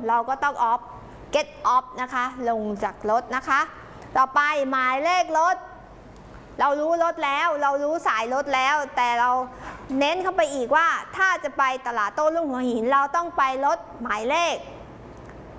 เราก็ต้อง off get off นะคะลงจากรถนะคะต่อไปหมายเลขรถเรารู้รถแล้วเรารู้สายรถแล้วแต่เราเน้นเข้าไปอีกว่าถ้าจะไปตลาดโต้รุ่งหัวหินเราต้องไปรถหมายเลข